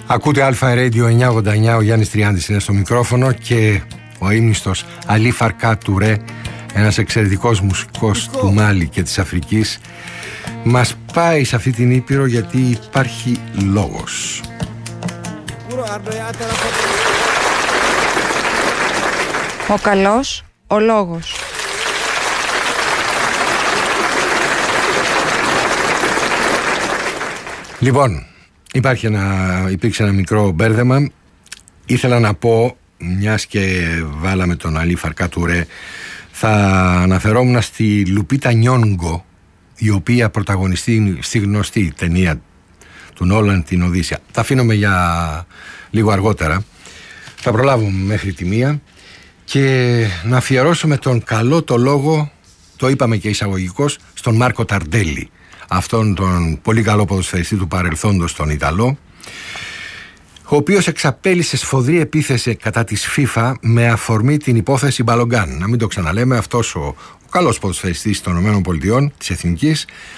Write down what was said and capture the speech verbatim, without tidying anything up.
Ακούτε Αλφα Radio εννιακόσια ογδόντα εννιά, ο Γιάννης Τριάντης είναι στο μικρόφωνο και ο ύμνηστος Αλή Φαρκά Τουρέ, ένας εξαιρετικός μουσικός του Μάλι και της Αφρικής, μας πάει σε αυτή την Ήπειρο γιατί υπάρχει λόγος. Ο καλός, ο λόγος. Λοιπόν, υπάρχει ένα, υπήρξε ένα μικρό μπέρδεμα. Ήθελα να πω, μιας και βάλαμε τον Αλή Φαρκά Τουρέ, θα αναφερόμουν στη Λουπίτα Νιόνγκο, η οποία πρωταγωνιστεί στη γνωστή ταινία του Νόλαν, την Οδύσσεια. Τα αφήνουμε για λίγο αργότερα. Θα προλάβουμε μέχρι τη μία και να αφιερώσουμε τον καλό το λόγο, το είπαμε και εισαγωγικώς, στον Μάρκο Ταρντέλη, αυτόν τον πολύ καλό ποδοσφαιριστή του παρελθόντος, τον Ιταλό, ο οποίος εξαπέλυσε σφοδρή επίθεση κατά της FIFA με αφορμή την υπόθεση Μπαλογκάν. Να μην το ξαναλέμε, αυτός ο, ο καλός ποδοσφαιριστής των ΗΠΑ, της Εθνικής,